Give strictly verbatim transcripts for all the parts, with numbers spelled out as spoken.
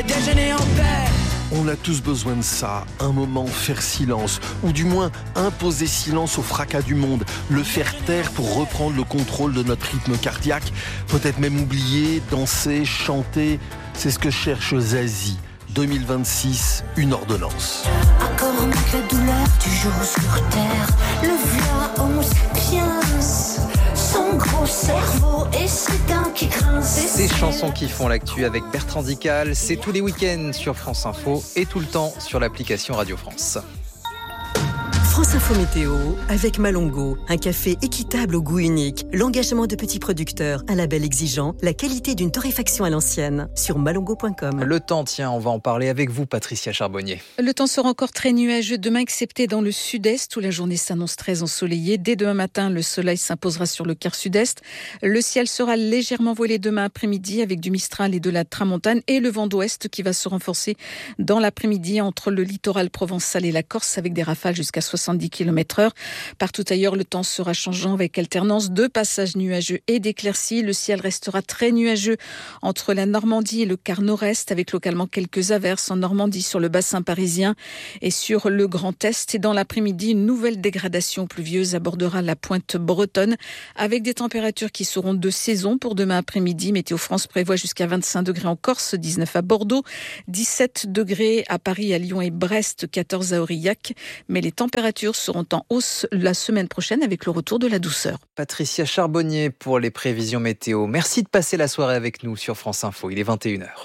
Déjeuner en paix. On a tous besoin de ça, un moment faire silence, ou du moins imposer silence au fracas du monde, le faire taire pour reprendre le contrôle de notre rythme cardiaque, peut-être même oublier, danser, chanter, c'est ce que cherche Zazie. deux mille vingt-six, une ordonnance. Encore un manque la douleur du jour sur terre, le v'là on piance, son gros cerveau et ses dents qui grincent. Ces chansons qui font l'actu avec Bertrand Dical, c'est tous les week-ends sur France Info et tout le temps sur l'application Radio France. France Info Météo avec Malongo, un café équitable au goût unique, l'engagement de petits producteurs, un label exigeant, la qualité d'une torréfaction à l'ancienne sur malongo point com. Le temps, tiens, on va en parler avec vous, Patricia Charbonnier. Le temps sera encore très nuageux demain, excepté dans le sud-est où la journée s'annonce très ensoleillée. Dès demain matin, le soleil s'imposera sur le quart sud-est. Le ciel sera légèrement voilé demain après-midi avec du mistral et de la tramontane et le vent d'ouest qui va se renforcer dans l'après-midi entre le littoral provençal et la Corse avec des rafales jusqu'à soixante-dix kilomètres heure. Partout ailleurs, le temps sera changeant avec alternance de passages nuageux et d'éclaircies. Le ciel restera très nuageux entre la Normandie et le quart nord-est avec localement quelques averses en Normandie sur le bassin parisien et sur le Grand Est. Et dans l'après-midi, une nouvelle dégradation pluvieuse abordera la pointe bretonne avec des températures qui seront de saison pour demain après-midi. Météo France prévoit jusqu'à vingt-cinq degrés en Corse, dix-neuf à Bordeaux, dix-sept degrés à Paris, à Lyon et Brest, quatorze à Aurillac. Mais les températures seront en hausse la semaine prochaine avec le retour de la douceur. Patricia Charbonnier pour les prévisions météo. Merci de passer la soirée avec nous sur France Info. Il est vingt et une heures.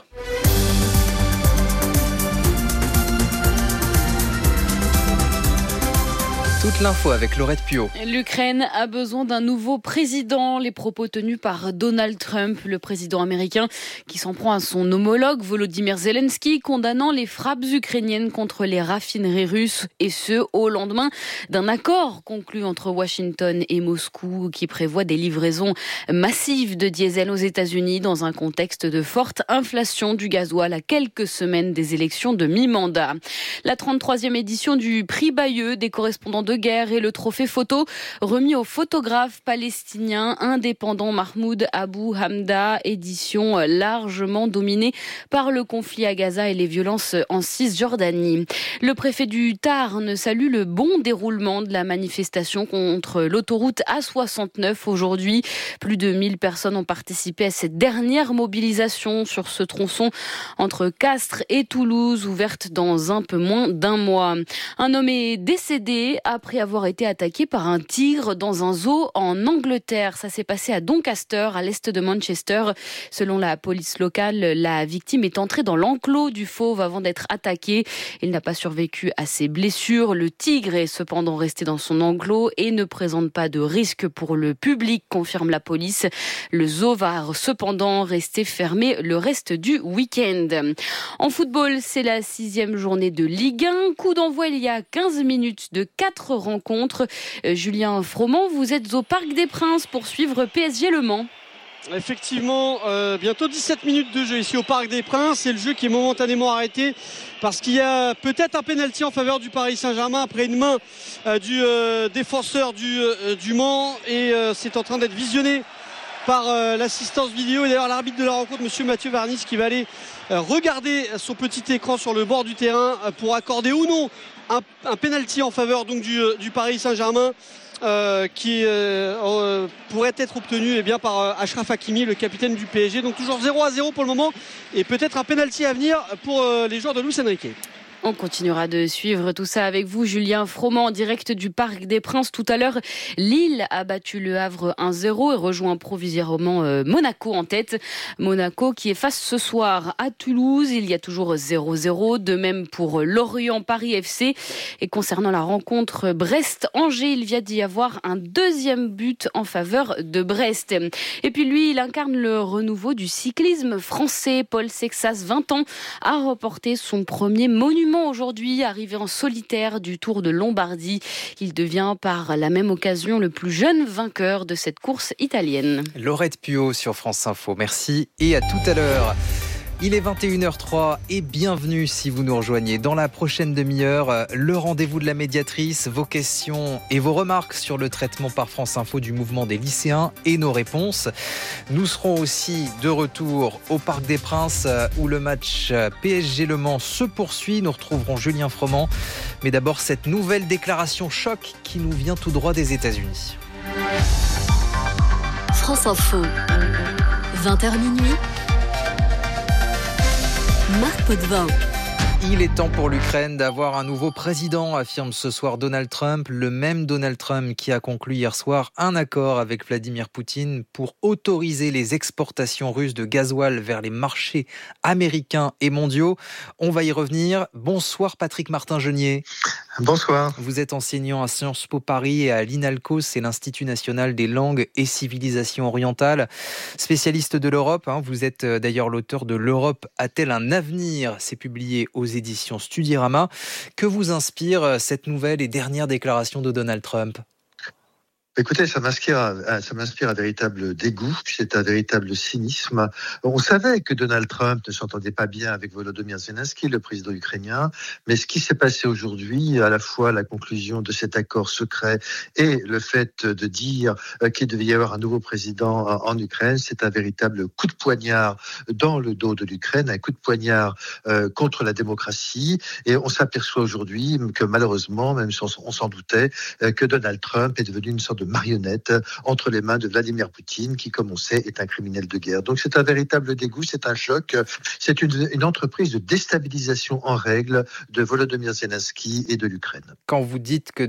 Toute l'info avec Laurette Puot. L'Ukraine a besoin d'un nouveau président. Les propos tenus par Donald Trump, le président américain, qui s'en prend à son homologue Volodymyr Zelensky, condamnant les frappes ukrainiennes contre les raffineries russes, et ce, au lendemain d'un accord conclu entre Washington et Moscou, qui prévoit des livraisons massives de diesel aux États-Unis dans un contexte de forte inflation du gasoil à quelques semaines des élections de mi-mandat. La trente-troisième édition du prix Bayeux des correspondants de guerre et le trophée photo remis au photographe palestinien indépendant Mahmoud Abou Hamda, édition largement dominée par le conflit à Gaza et les violences en Cisjordanie. Le préfet du Tarn salue le bon déroulement de la manifestation contre l'autoroute A soixante-neuf aujourd'hui. Plus de mille personnes ont participé à cette dernière mobilisation sur ce tronçon entre Castres et Toulouse, ouverte dans un peu moins d'un mois. Un homme est décédé après après avoir été attaqué par un tigre dans un zoo en Angleterre. Ça s'est passé à Doncaster, à l'est de Manchester. Selon la police locale, la victime est entrée dans l'enclos du fauve avant d'être attaquée. Il n'a pas survécu à ses blessures. Le tigre est cependant resté dans son enclos et ne présente pas de risque pour le public, confirme la police. Le zoo va cependant rester fermé le reste du week-end. En football, c'est la sixième journée de Ligue un. Coup d'envoi il y a quinze minutes de quatre rencontres. Euh, Julien Froment, vous êtes au Parc des Princes pour suivre P S G Le Mans. Effectivement, euh, bientôt dix-sept minutes de jeu ici au Parc des Princes. C'est le jeu qui est momentanément arrêté parce qu'il y a peut-être un pénalty en faveur du Paris Saint-Germain après une main euh, du euh, défenseur du, euh, du Mans et euh, c'est en train d'être visionné par euh, l'assistance vidéo. Et d'ailleurs l'arbitre de la rencontre, monsieur Mathieu Varnis, qui va aller euh, regarder son petit écran sur le bord du terrain euh, pour accorder ou non un, un pénalty en faveur donc, du, euh, du Paris Saint-Germain. Euh, qui euh, euh, pourrait être obtenu eh bien, par euh, Achraf Hakimi, le capitaine du P S G. Donc toujours zéro à zéro pour le moment et peut-être un penalty à venir pour euh, les joueurs de Luis Enrique. On continuera de suivre tout ça avec vous, Julien Froment, en direct du Parc des Princes. Tout à l'heure, Lille a battu le Havre un zéro et rejoint provisoirement Monaco en tête. Monaco qui est face ce soir à Toulouse. Il y a toujours zéro zéro. De même pour Lorient-Paris F C. Et concernant la rencontre Brest-Angers, il vient d'y avoir un deuxième but en faveur de Brest. Et puis lui, il incarne le renouveau du cyclisme français. Paul Sexas, vingt ans, a remporté son premier monument aujourd'hui, arrivé en solitaire du Tour de Lombardie. Il devient par la même occasion le plus jeune vainqueur de cette course italienne. Laurette Puot sur France Info, merci et à tout à l'heure. Il est vingt et une heures trois et bienvenue si vous nous rejoignez. Dans la prochaine demi-heure, le rendez-vous de la médiatrice, vos questions et vos remarques sur le traitement par France Info du mouvement des lycéens et nos réponses. Nous serons aussi de retour au Parc des Princes où le match P S G-Le Mans se poursuit. Nous retrouverons Julien Froment. Mais d'abord, cette nouvelle déclaration choc qui nous vient tout droit des États-Unis. France Info, vingt heures minuit. Marc Potvin. Il est temps pour l'Ukraine d'avoir un nouveau président, affirme ce soir Donald Trump, le même Donald Trump qui a conclu hier soir un accord avec Vladimir Poutine pour autoriser les exportations russes de gasoil vers les marchés américains et mondiaux. On va y revenir. Bonsoir Patrick Martin-Genier. Bonsoir. Vous êtes enseignant à Sciences Po Paris et à l'INALCO, c'est l'Institut national des langues et civilisations orientales. Spécialiste de l'Europe, hein, vous êtes d'ailleurs l'auteur de L'Europe a-t-elle un avenir ? C'est publié aux éditions Studirama. Que vous inspire cette nouvelle et dernière déclaration de Donald Trump ? Écoutez, ça m'inspire, ça m'inspire un véritable dégoût, c'est un véritable cynisme. On savait que Donald Trump ne s'entendait pas bien avec Volodymyr Zelensky, le président ukrainien, mais ce qui s'est passé aujourd'hui, à la fois la conclusion de cet accord secret et le fait de dire qu'il devait y avoir un nouveau président en Ukraine, c'est un véritable coup de poignard dans le dos de l'Ukraine, un coup de poignard contre la démocratie. Et on s'aperçoit aujourd'hui que malheureusement, même si on s'en doutait, que Donald Trump est devenu une sorte de marionnette entre les mains de Vladimir Poutine, qui, comme on sait, est un criminel de guerre. Donc c'est un véritable dégoût, c'est un choc, c'est une, une entreprise de déstabilisation en règle de Volodymyr Zelensky et de l'Ukraine. Quand vous dites que